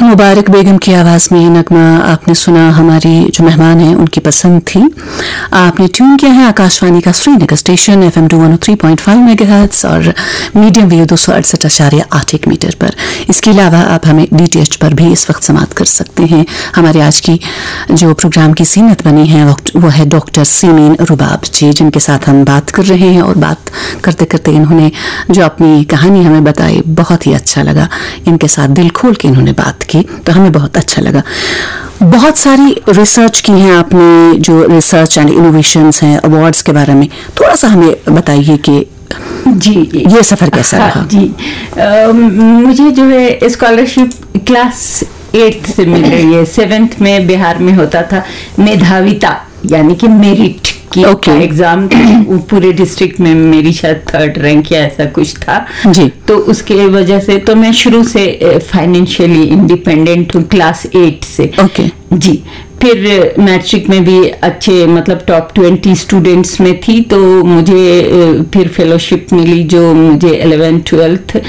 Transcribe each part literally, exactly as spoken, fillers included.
मुबारक बेगम की आवाज़ में नगमा आपने सुना। हमारी जो मेहमान हैं उनकी पसंद थी। आपने ट्यून किया है आकाशवाणी का Srinagar station F M to one three point five megahertz और मीडियम वेव दो सौ अड़सठ आशार्य आठ एक मीटर पर। इसके अलावा आप हमें डी टी एच पर भी इस वक्त समाप्त कर सकते हैं। हमारे आज की जो प्रोग्राम की सीनत बनी है वो है डॉक्टर सीमीन रुबाब जी, जिनके साथ हम बात कर रहे हैं। और बात करते करते इन्होंने जो अपनी कहानी हमें बताई बहुत ही अच्छा लगा। इनके साथ दिल खोल के इन्होंने बात की तो हमें बहुत अच्छा लगा। बहुत सारी रिसर्च की है आपने, जो रिसर्च एंड इनोवेशंस हैं, अवार्ड्स के बारे में थोड़ा सा हमें बताइए कि जी ये सफर कैसा रहा? जी आ, मुझे जो है स्कॉलरशिप क्लास एट्थ से मिल रही है। सेवेंथ में बिहार में होता था मेधाविता यानी कि मेरिट की okay. एग्जाम पूरे डिस्ट्रिक्ट में मेरी शायद थर्ड रैंक या ऐसा कुछ था जी। तो उसके वजह से तो मैं शुरू से फाइनेंशियली इंडिपेंडेंट हूँ क्लास एट से okay. जी। फिर मैट्रिक में भी अच्छे मतलब टॉप ट्वेंटी स्टूडेंट्स में थी तो मुझे फिर फेलोशिप मिली जो मुझे इलेवेंथ ट्वेल्थ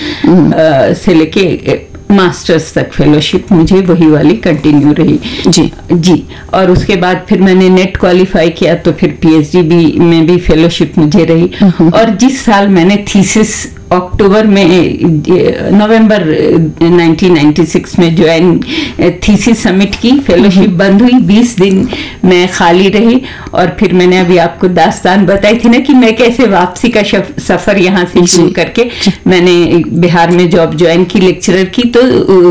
से लेके मास्टर्स तक फेलोशिप मुझे वही वाली कंटिन्यू रही जी जी। और उसके बाद फिर मैंने नेट क्वालिफाई किया तो फिर पीएचडी भी में भी फेलोशिप मुझे रही। और जिस साल मैंने थीसिस अक्टूबर में नवंबर नाइनटीन नाइंटी सिक्स में ज्वाइन थीसिस सबमिट की, फेलोशिप बंद हुई, बीस दिन मैं खाली रही। और फिर मैंने अभी आपको दास्तान बताई थी ना कि मैं कैसे वापसी का सफर यहाँ से शुरू करके मैंने बिहार में जॉब ज्वाइन की, लेक्चरर की, तो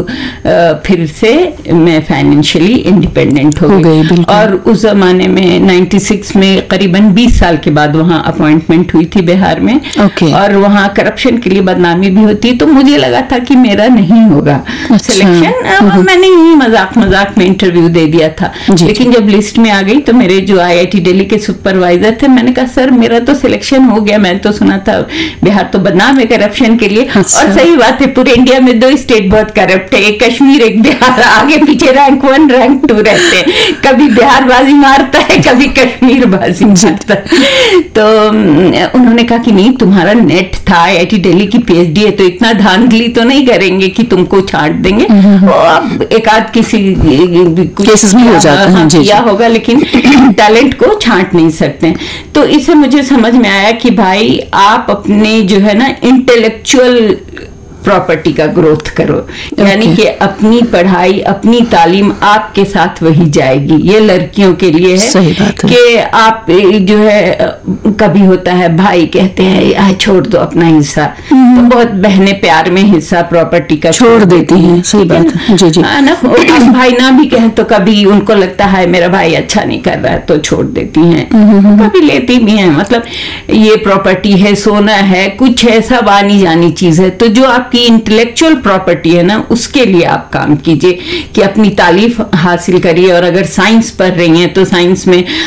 फिर से मैं फाइनेंशियली इंडिपेंडेंट हो गई। और उस जमाने में नाइंटी सिक्स में करीबन बीस साल के बाद वहाँ अपॉइंटमेंट हुई थी बिहार में। और वहाँ करप्शन के लिए बदनामी भी होती, तो मुझे लगा था कि मेरा नहीं होगा सिलेक्शन। मैंने यही मजाक मजाक में इंटरव्यू दे दिया था, लेकिन जब लिस्ट में आ गई तो मेरे जो आईआईटी दिल्ली के सुपरवाइजर थे, मैंने कहा सर मेरा तो सिलेक्शन हो गया, मैं तो सुना था बिहार तो बदनाम है करप्शन के लिए। और सही बात है, पूरे इंडिया में दो स्टेट बहुत करप्ट है, एक कश्मीर एक बिहार, आगे पीछे रैंक वन रैंक टू रहते हैं। कभी बिहार बाजी मारता है, कभी कश्मीर बाजी मारता है। तो उन्होंने कहा कि नहीं तुम्हारा नेट था, आईआईटी दिल्ली की पीएचडी है, तो इतना धांधली तो नहीं करेंगे कि तुमको छांट देंगे। अब एक आध किसी केसेस में हो जाता है किया होगा, लेकिन टैलेंट को छांट नहीं सकते। तो इससे मुझे समझ में आया कि भाई आप अपने जो है ना इंटेलेक्चुअल प्रॉपर्टी का ग्रोथ करो, यानी कि अपनी पढ़ाई अपनी तालीम आपके साथ वही जाएगी। ये लड़कियों के लिए है, सही बात है कि आप जो है कभी होता है भाई कहते हैं आ, छोड़ दो अपना हिस्सा, तो बहुत बहनें प्यार में हिस्सा प्रॉपर्टी का छोड़ देती हैं। सही बात है जी जी। ना भाई ना भी कहें तो कभी उनको लगता है मेरा भाई अच्छा नहीं कर रहा है तो छोड़ देती हैं, कभी लेती भी हैं। मतलब ये प्रॉपर्टी है, सोना है, कुछ ऐसा आनी जानी चीज है। तो जो आपकी इंटेलेक्चुअल प्रॉपर्टी है ना, उसके लिए आप काम कीजिए कि अपनी तालीफ हासिल करिए। और अगर साइंस पढ़ रही हैं तो साइंस में